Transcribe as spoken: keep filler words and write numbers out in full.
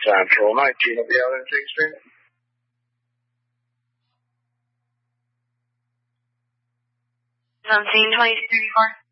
Central, nineteen will be out in sixth Street. I'm seeing twenty-two thirty-four.